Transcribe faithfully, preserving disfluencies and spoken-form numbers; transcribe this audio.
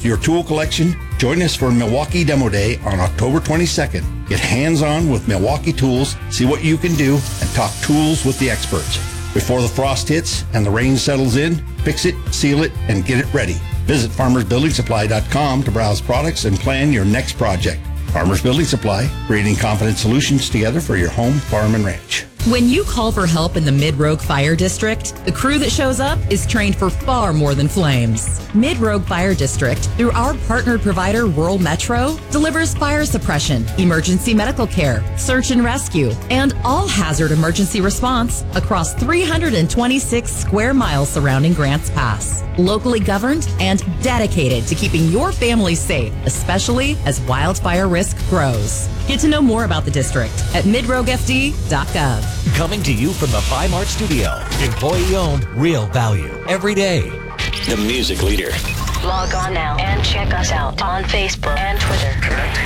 with your tool collection, join us for Milwaukee Demo Day on October twenty-second. Get hands-on with Milwaukee tools, see what you can do, and talk tools with the experts. Before the frost hits and the rain settles in, fix it, seal it, and get it ready. Visit farmers building supply dot com to browse products and plan your next project. Farmers Building Supply, creating confident solutions together for your home, farm, and ranch. When you call for help in the Mid-Rogue Fire District, the crew that shows up is trained for far more than flames. Mid-Rogue Fire District, through our partnered provider Rural Metro, delivers fire suppression, emergency medical care, search and rescue, and all hazard emergency response across three hundred twenty-six square miles surrounding Grants Pass. Locally governed and dedicated to keeping your family safe, especially as wildfire risk grows. Get to know more about the district at mid rogue f d dot gov. Coming to you from the Bi-Mart studio. Employee-owned, real value, every day. The music leader. Log on now and check us out on Facebook and Twitter.